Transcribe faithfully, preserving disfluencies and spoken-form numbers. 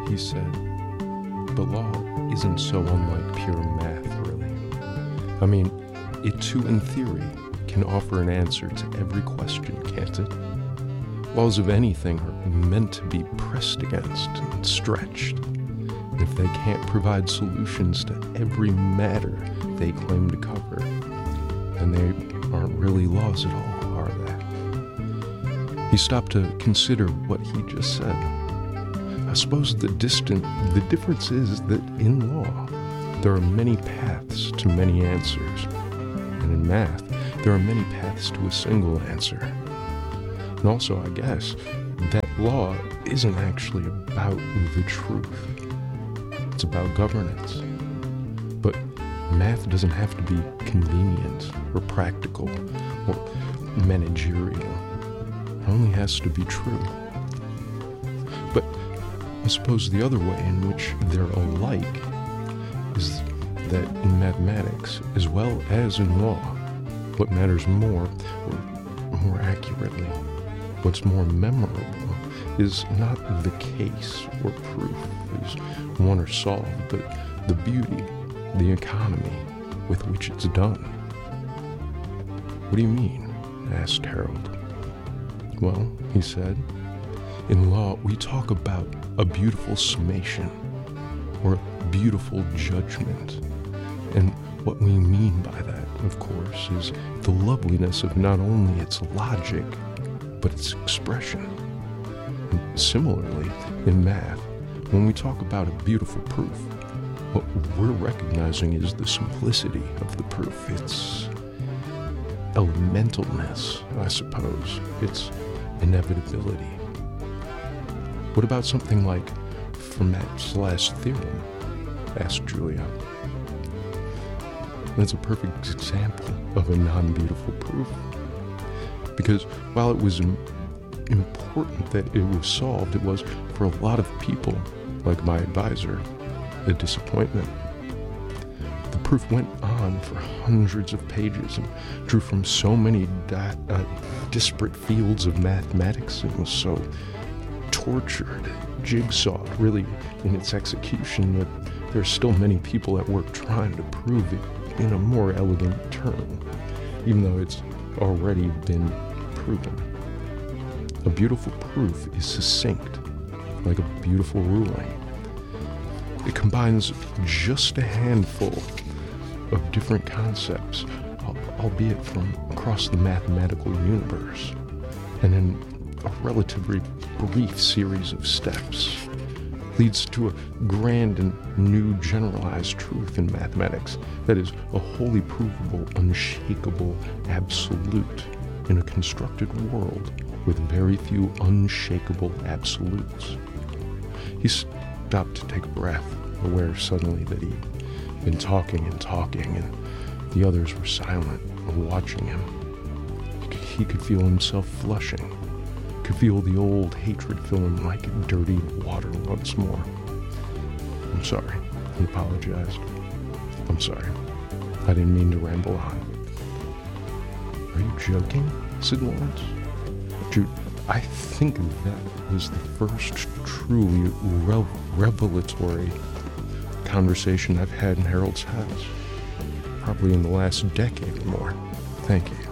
He said, but law isn't so unlike pure math, really. I mean, it too, in theory, can offer an answer to every question, can't it? Laws of anything are meant to be pressed against and stretched. And if they can't provide solutions to every matter they claim to cover, then they aren't really laws at all, are they? He stopped to consider what he just said. I suppose the distant, the difference is that in law, there are many paths to many answers. And in math, there are many paths to a single answer. And also, I guess, that law isn't actually about the truth. It's about governance. But math doesn't have to be convenient or practical or managerial. It only has to be true. But I suppose the other way in which they're alike is that in mathematics, as well as in law, what matters more, or more accurately, what's more memorable, is not the case or proof as won or solved, but the beauty, the economy with which it's done. What do you mean? Asked Harold. Well, he said, in law we talk about a beautiful summation or a beautiful judgment. And what we mean by that, of course, is the loveliness of not only its logic, but its expression. And similarly, in math, when we talk about a beautiful proof, what we're recognizing is the simplicity of the proof, its elementalness, I suppose, its inevitability. What about something like Fermat's last theorem? Asked Julia. That's a perfect example of a non-beautiful proof. Because while it was im- important that it was solved, it was, for a lot of people, like my advisor, a disappointment. The proof went on for hundreds of pages and drew from so many di- uh, disparate fields of mathematics and was so tortured, jigsawed, really, in its execution that there are still many people at work trying to prove it in a more elegant term, even though it's already been proven. A beautiful proof is succinct, like a beautiful ruling. It combines just a handful of different concepts, albeit from across the mathematical universe, and in a relatively brief series of steps, leads to a grand and new generalized truth in mathematics that is a wholly provable, unshakable absolute in a constructed world with very few unshakable absolutes. He stopped to take a breath, aware suddenly that he'd been talking and talking, and the others were silent, watching him. He could feel himself flushing, could feel the old hatred fill him like dirty water once more. I'm sorry, he apologized. I'm sorry. I didn't mean to ramble on. Are you joking? Said Lawrence. Jude, I think that was the first truly rev- revelatory conversation I've had in Harold's house. Probably in the last decade or more. Thank you.